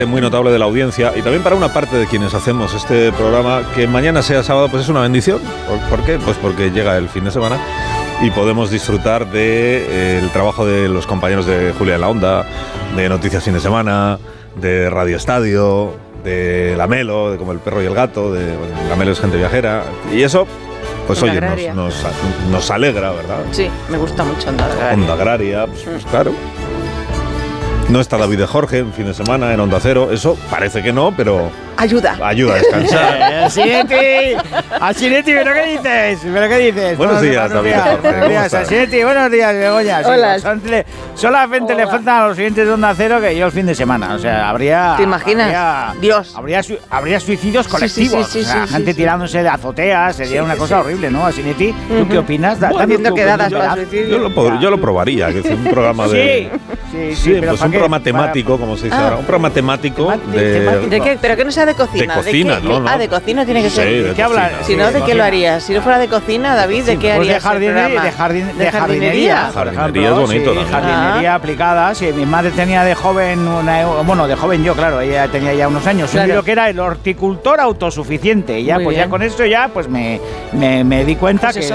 muy notable de la audiencia y también para una parte de quienes hacemos este programa, que mañana sea sábado pues es una bendición. ¿Por qué? Pues porque llega el fin de semana y podemos disfrutar del trabajo de los compañeros de Julia en la Onda, de Noticias Fin de Semana, de Radio Estadio, de La Melo, de Como el Perro y el Gato, de La Melo es gente viajera, y eso pues oye, nos alegra, ¿verdad? Sí, me gusta mucho Onda Agraria. Onda Agraria, pues claro. No está David de Jorge en fin de semana en Onda Cero, eso parece que no, pero ayuda a descansar. Asinetti, ¿pero qué dices? Buenos días, David de Jorge. Buenos días, Asinetti, buenos días, Begoña. Hola. Solamente le faltan a los siguientes de Onda Cero que yo el fin de semana. O sea, habría... ¿Te imaginas? Dios. Habría suicidios colectivos. Sí, gente tirándose de azoteas, sería una cosa horrible, ¿no, Asinetti? ¿Tú qué opinas? Viendo quedadas para suicidio. Yo lo probaría, que es un programa de... Sí, pues un programa temático, como se dice ahora. Un programa temático ¿De qué? ¿Pero que no sea de cocina? De cocina, ¿De qué? ¿no? De cocina tiene que ser. Sí, ¿De qué hablas? Si no, ¿de qué lo harías? Si no fuera de cocina, David, ¿de qué harías? De jardinería. Jardinería es bonito también. Jardinería aplicada. Sí, mi madre tenía de joven, de joven yo, claro, ella tenía ya unos años. Un libro que era El horticultor autosuficiente. Y ya, pues ya con esto ya, pues me di cuenta que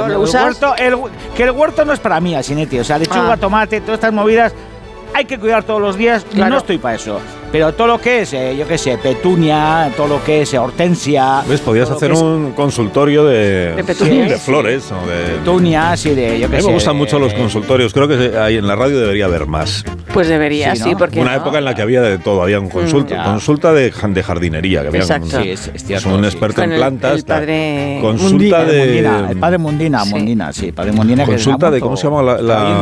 el huerto no es para mí, Asinetti. O sea, lechuga, tomate, todas estas movidas hay que cuidar todos los días. Claro. No estoy para eso. Pero todo lo que es, yo qué sé, petunia, todo lo que es hortensia... ¿Ves? Podías hacer un consultorio de flores. O de petunias y de, yo qué sé... A mí me gustan mucho los consultorios. Creo que ahí en la radio debería haber más. Pues debería, sí, ¿no? Porque una época en la que había de todo. Había un consulta de jardinería. Que había exacto. Un experto en plantas. El padre consulta Mundina, el padre Mundina, padre Mundina. Consulta de, ¿cómo se llama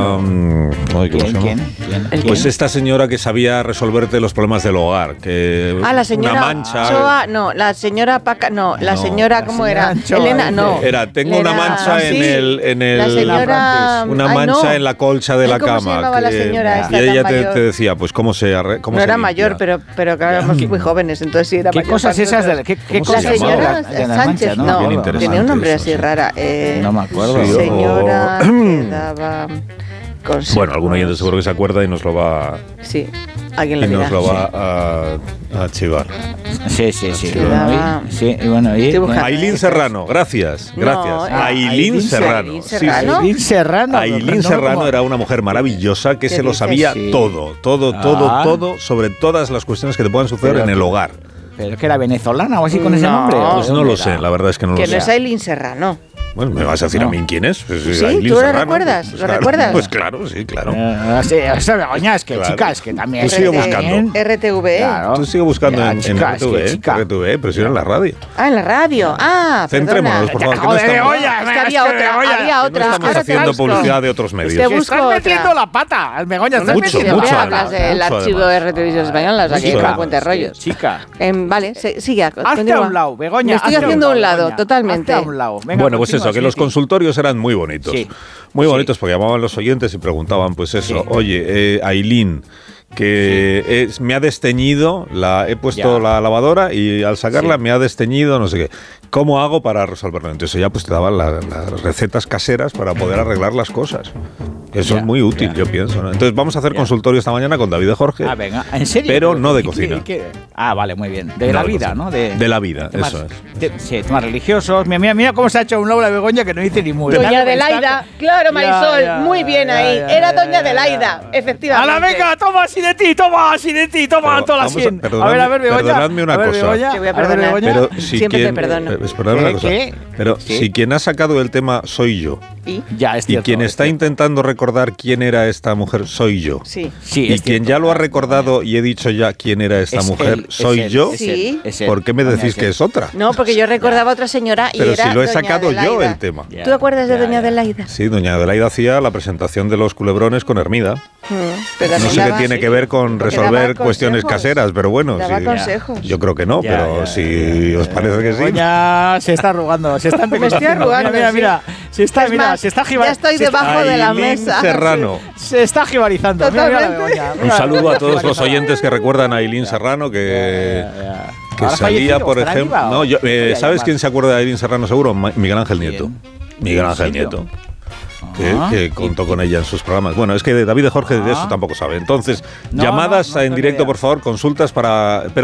¿Quién? Pues esta señora que sabía resolverte los problemas del hogar, que la señora una mancha, Ochoa, no, la señora Paca, no, la señora ¿cómo era? Anchoa, Elena, no. Tengo una mancha en el la señora, una mancha en la colcha de la ¿cómo cama. se llamaba la señora esta y ella tan te decía, pues cómo se no era mayor, pero claro, éramos muy jóvenes, entonces sí era ¿Qué mayor. Cosas esas de ¿Qué la señora Sánchez, no, tenía un nombre así rara. No me acuerdo. Señora que daba consejos. Bueno, algún oyente seguro que se acuerda y nos lo va... Sí, alguien lo dirá. Y nos lo va a chivar. Sí. Ailín Serrano, gracias. Ailín Serrano. Ailín Serrano era una mujer maravillosa que se lo sabía todo sobre todas las cuestiones que te puedan suceder en el hogar. ¿Pero que era venezolana o así con ese nombre? Pues no lo sé, la verdad es que no lo sé. Que no es Ailín Serrano. Bueno, ¿me vas a decir a mí quién es? Pues, sí, ¿tú lo recuerdas? Pues, ¿Lo recuerdas? Pues claro, sí, claro. Begoña, es que chicas, que también... Tú sigue buscando. RTV. Claro. Tú sigue buscando en RTV, pero si era en la radio. En la radio. Centrémonos, por favor. Joder, Begoña, es que había otra. No estamos haciendo publicidad de otros medios. Te busco estás metiendo la pata, Begoña. Mucho. Hablas del archivo de RTV Españolas, aquí con la cuenta de rollos. Chica. Vale, sigue. Hazte a un lado, Begoña. Me estoy haciendo a un lado, totalmente. Hazte a un lado. Bueno, pues eso, que los consultorios eran muy bonitos. Muy bonitos porque llamaban los oyentes y preguntaban, pues eso, oye, Ailín, que me ha desteñido, he puesto la lavadora y al sacarla me ha desteñido, no sé qué. ¿Cómo hago para resolverlo? Entonces ya pues te daban las recetas caseras para poder arreglar las cosas. Eso es muy útil, yo pienso, ¿no? Entonces vamos a hacer consultorio esta mañana con David de Jorge. Venga, ¿en serio? Pero no de cocina. Vale, muy bien. De la vida, ¿no? De la vida, eso es. Sí, temas religiosos. Mira cómo se ha hecho un lado la Begoña que no dice ni muy. Doña Adelaida, claro, Marisol, muy bien ahí. Era Doña Adelaida, efectivamente. ¡A la venga, toma así de ti, toma toda la 100! A ver, Begoña. Perdonadme una cosa. Te voy a perdonar. Pero siempre te perdono. Perdóname una cosa. Pero si quien ha sacado el tema soy yo. Y quien está intentando recordar quién era esta mujer soy yo. Sí. Y quien ya lo ha recordado y he dicho ya quién era esta mujer soy yo. Sí. ¿Por qué me decís que es otra? No, porque yo recordaba a otra señora y pero era si lo he Doña sacado Adelaida. yo el tema. ¿Tú te acuerdas de Doña Adelaida? Sí, Doña Adelaida hacía la presentación de los culebrones con Hermida. No sé qué tiene que ver con resolver cuestiones caseras, pero bueno. Daba consejos. Yo creo que no, pero si os parece que sí. Ya se está arrugando, se está Me estoy arrugando. Mira, se está ya estoy debajo de la mesa. Serrano. Se está jibarizando. Un saludo a todos los oyentes que recuerdan a Ailín Serrano, que salía, por ejemplo... ¿Sabes quién se acuerda de Ailín Serrano seguro? Miguel Ángel Nieto. Miguel Ángel Nieto. que contó con ella en sus programas. Bueno, es que David de Jorge de eso tampoco sabe. Entonces, llamadas en directo, por favor, consultas para...